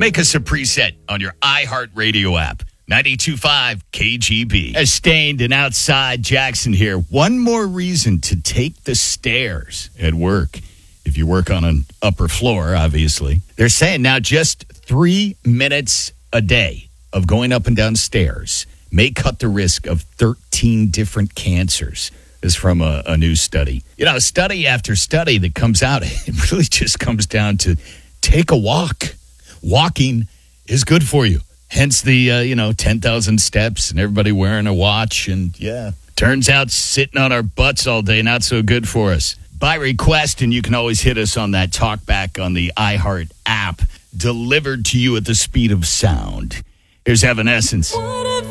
Make us a preset on your iHeartRadio app. 92.5 KGB. A stained and outside Jackson here. One more reason to take the stairs at work. If you work on an upper floor, obviously. They're saying now just 3 minutes a day of going up and down stairs may cut the risk of 13 different cancers. This is from a new study. You know, study after study that comes out, it really just comes down to take a walk. Walking is good for you. Hence the, 10,000 steps and everybody wearing a watch. And, turns out sitting on our butts all day, not so good for us. By request, and you can always hit us on that talk back on the iHeart app, delivered to you at the speed of sound. Here's Evanescence.